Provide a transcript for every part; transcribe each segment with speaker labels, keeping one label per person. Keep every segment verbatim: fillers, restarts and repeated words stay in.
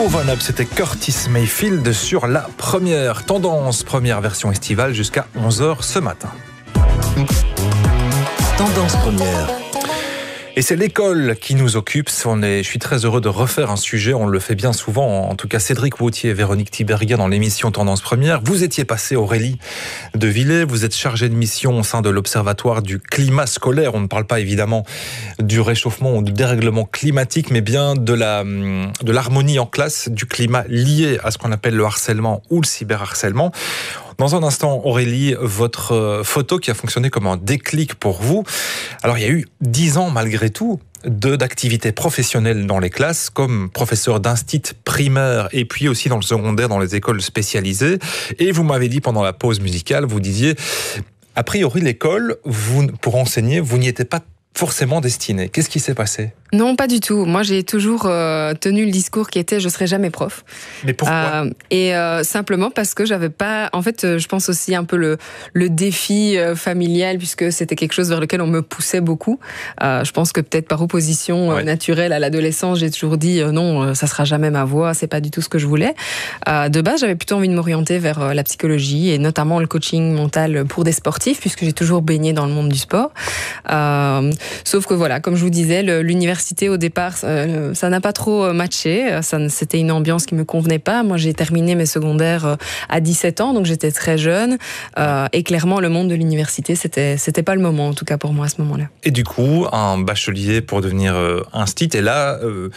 Speaker 1: Move On Up, c'était Curtis Mayfield sur la première tendance, première version estivale jusqu'à onze heures ce matin.
Speaker 2: Tendance première.
Speaker 1: Et c'est l'école qui nous occupe. On est, je suis très heureux de refaire un sujet. On le fait bien souvent. En tout cas, Cédric Wautier et Véronique Tiberghien dans l'émission Tendance Première. Vous étiez passé, Aurélie de Villers. Vous êtes chargée de mission au sein de l'Observatoire du climat scolaire. On ne parle pas évidemment du réchauffement ou du dérèglement climatique, mais bien de la, de l'harmonie en classe, du climat lié à ce qu'on appelle le harcèlement ou le cyberharcèlement. Dans un instant, Aurélie, votre photo qui a fonctionné comme un déclic pour vous. Alors, il y a eu dix ans, malgré tout, de, d'activités professionnelles dans les classes, comme professeur d'instit primaire et puis aussi dans le secondaire, dans les écoles spécialisées. Et vous m'avez dit pendant la pause musicale, vous disiez, a priori, l'école, vous, pour enseigner, vous n'y étiez pas forcément destiné. Qu'est-ce qui s'est passé ?
Speaker 3: Non, pas du tout. Moi, j'ai toujours euh, tenu le discours qui était « je serai jamais prof ».
Speaker 1: Mais pourquoi ?
Speaker 3: euh, Et euh, simplement parce que j'avais pas... En fait, je pense aussi un peu le, le défi euh, familial, puisque c'était quelque chose vers lequel on me poussait beaucoup. Euh, je pense que peut-être par opposition euh,
Speaker 1: ouais.
Speaker 3: naturelle à l'adolescence, j'ai toujours dit euh, « non, euh, ça sera jamais ma voie, c'est pas du tout ce que je voulais ». Euh, de base, j'avais plutôt envie de m'orienter vers euh, la psychologie et notamment le coaching mental pour des sportifs, puisque j'ai toujours baigné dans le monde du sport. Euh, sauf que voilà, comme je vous disais, le, l'université au départ, euh, ça n'a pas trop matché. Ça, c'était une ambiance qui me convenait pas. Moi, j'ai terminé mes secondaires à dix-sept ans, donc j'étais très jeune. Euh, et clairement, le monde de l'université, c'était, c'était pas le moment, en tout cas pour moi à ce moment-là.
Speaker 1: Et du coup, un bachelier pour devenir euh, instit, et là... Euh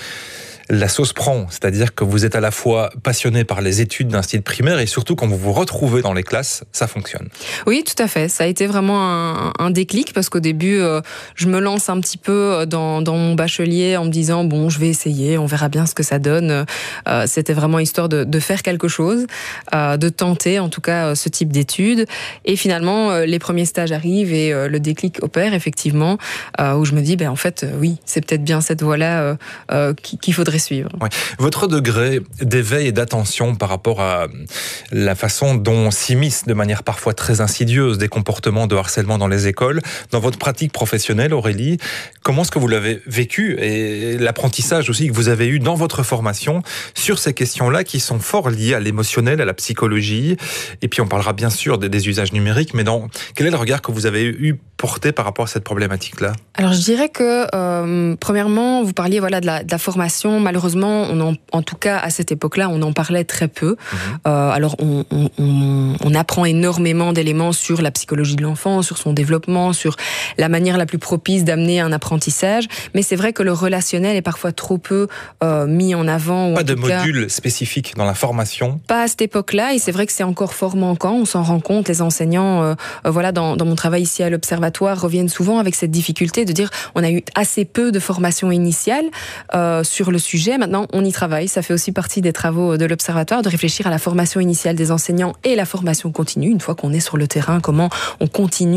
Speaker 1: la sauce prend, c'est-à-dire que vous êtes à la fois passionné par les études d'instit primaire et surtout quand vous vous retrouvez dans les classes, ça fonctionne.
Speaker 3: Oui, tout à fait. Ça a été vraiment un, un déclic parce qu'au début, euh, je me lance un petit peu dans, dans mon bachelier en me disant bon, je vais essayer, on verra bien ce que ça donne. Euh, c'était vraiment histoire de, de faire quelque chose, euh, de tenter en tout cas ce type d'études. Et finalement, euh, les premiers stages arrivent et euh, le déclic opère effectivement, euh, où je me dis ben en fait, euh, oui, c'est peut-être bien cette voie-là euh, euh, qu'il faudrait suivre.
Speaker 1: Ouais. Votre degré d'éveil et d'attention par rapport à la façon dont s'immiscent de manière parfois très insidieuse des comportements de harcèlement dans les écoles, dans votre pratique professionnelle, Aurélie, comment est-ce que vous l'avez vécu et l'apprentissage aussi que vous avez eu dans votre formation sur ces questions-là qui sont fort liées à l'émotionnel, à la psychologie, et puis on parlera bien sûr des, des usages numériques, mais dans, quel est le regard que vous avez eu porté par rapport à cette problématique-là ?
Speaker 3: Alors je dirais que euh, premièrement, vous parliez voilà de la, de la formation. Malheureusement, on en, en tout cas à cette époque-là, on en parlait très peu. Mmh. Euh, alors on, on, on, on apprend énormément d'éléments sur la psychologie de l'enfant, sur son développement, sur la manière la plus propice d'amener un apprentissage. Mais c'est vrai que le relationnel est parfois trop peu euh, mis en avant. Ou
Speaker 1: pas
Speaker 3: en
Speaker 1: de
Speaker 3: tout
Speaker 1: module
Speaker 3: cas,
Speaker 1: spécifique dans la formation.
Speaker 3: Pas à cette époque-là, et c'est vrai que c'est encore fort manquant. On s'en rend compte. Les enseignants, euh, euh, voilà, dans, dans mon travail ici à l'Observatoire, reviennent souvent avec cette difficulté de dire on a eu assez peu de formation initiale euh, sur le sujet. Maintenant, on y travaille. Ça fait aussi partie des travaux de l'Observatoire de réfléchir à la formation initiale des enseignants et la formation continue. Une fois qu'on est sur le terrain, comment on continue